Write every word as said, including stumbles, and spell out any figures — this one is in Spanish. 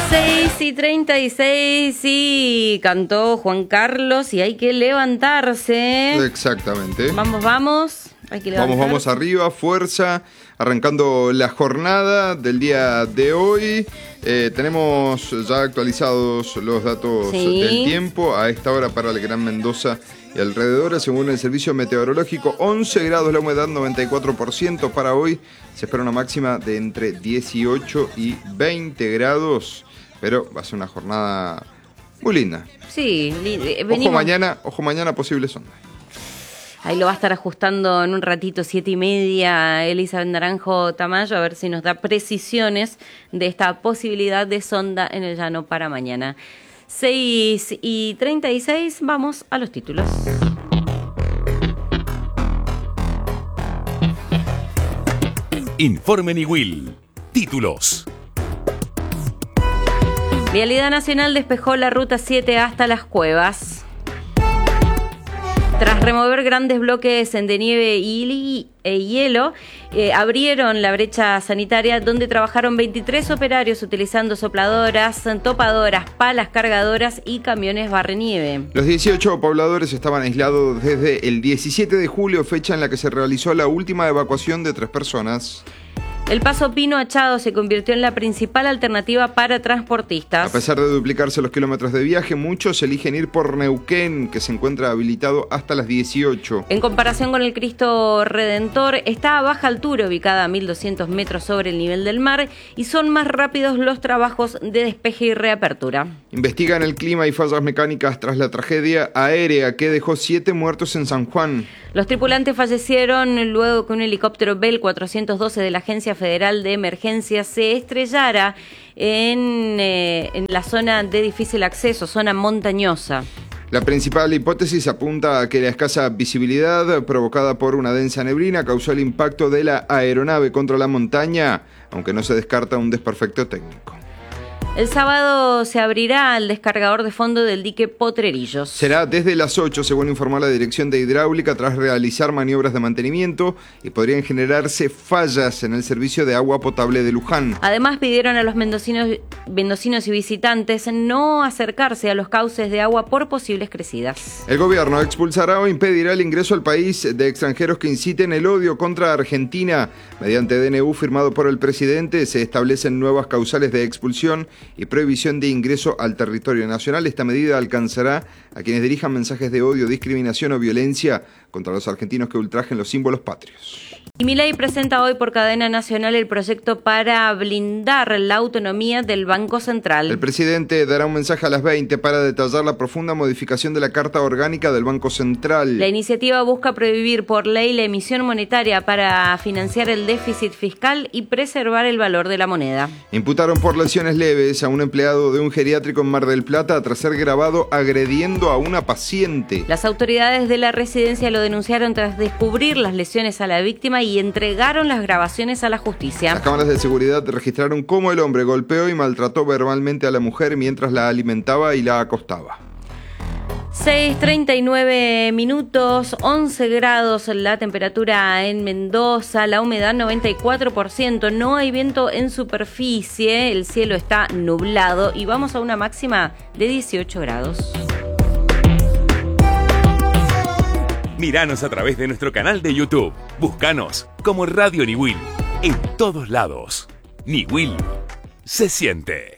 seis y treinta y seis y cantó Juan Carlos y hay que levantarse. Exactamente. Vamos, vamos. Hay que levantarse. Vamos, vamos arriba, fuerza. Arrancando la jornada del día de hoy. Eh, tenemos ya actualizados los datos sí. del tiempo. A esta hora para el Gran Mendoza y alrededores, según el Servicio Meteorológico, once grados, la humedad noventa y cuatro por ciento para hoy. Se espera una máxima de entre dieciocho y veinte grados. Pero va a ser una jornada muy linda. Sí, venimos. Ojo mañana, ojo mañana posible sonda. Ahí lo va a estar ajustando en un ratito, siete y media, Elizabeth Naranjo Tamayo, a ver si nos da precisiones de esta posibilidad de sonda en el llano para mañana. seis y treinta y seis, vamos a los títulos. Informe Niwil. Títulos. Vialidad Nacional despejó la ruta siete hasta Las Cuevas. Tras remover grandes bloques de nieve y hielo, eh, abrieron la brecha sanitaria donde trabajaron veintitrés operarios utilizando sopladoras, topadoras, palas cargadoras y camiones barrenieve. Los dieciocho pobladores estaban aislados desde el diecisiete de julio, fecha en la que se realizó la última evacuación de tres personas. El paso Pino Achado se convirtió en la principal alternativa para transportistas. A pesar de duplicarse los kilómetros de viaje, muchos eligen ir por Neuquén, que se encuentra habilitado hasta las dieciocho. En comparación con el Cristo Redentor, está a baja altura, ubicada a mil doscientos metros sobre el nivel del mar, y son más rápidos los trabajos de despeje y reapertura. Investigan el clima y fallas mecánicas tras la tragedia aérea que dejó siete muertos en San Juan. Los tripulantes fallecieron luego que un helicóptero Bell cuatrocientos doce de la Agencia Federal de Emergencia se estrellara en, eh, en la zona de difícil acceso, zona montañosa. La principal hipótesis apunta a que la escasa visibilidad provocada por una densa neblina causó el impacto de la aeronave contra la montaña, aunque no se descarta un desperfecto técnico. El sábado se abrirá el descargador de fondo del dique Potrerillos. Será desde las ocho, según informó la Dirección de Hidráulica, tras realizar maniobras de mantenimiento y podrían generarse fallas en el servicio de agua potable de Luján. Además, pidieron a los mendocinos, mendocinos y visitantes no acercarse a los cauces de agua por posibles crecidas. El gobierno expulsará o impedirá el ingreso al país de extranjeros que inciten el odio contra Argentina. Mediante D N U firmado por el presidente, se establecen nuevas causales de expulsión y prohibición de ingreso al territorio nacional. Esta medida alcanzará a quienes dirijan mensajes de odio, discriminación o violencia contra los argentinos que ultrajen los símbolos patrios. Y Milei presenta hoy por cadena nacional el proyecto para blindar la autonomía del Banco Central. El presidente dará un mensaje a las veinte para detallar la profunda modificación de la Carta Orgánica del Banco Central. La iniciativa busca prohibir por ley la emisión monetaria para financiar el déficit fiscal y preservar el valor de la moneda. Imputaron por lesiones leves a un empleado de un geriátrico en Mar del Plata tras ser grabado agrediendo a una paciente. Las autoridades de la residencia lo denunciaron tras descubrir las lesiones a la víctima y entregaron las grabaciones a la justicia. Las cámaras de seguridad registraron cómo el hombre golpeó y maltrató verbalmente a la mujer mientras la alimentaba y la acostaba. seis treinta y nueve minutos, once grados la temperatura en Mendoza, la humedad noventa y cuatro por ciento, no hay viento en superficie, el cielo está nublado y vamos a una máxima de dieciocho grados. Míranos a través de nuestro canal de YouTube. Búscanos como Radio Niwil. En todos lados. Niwil se siente.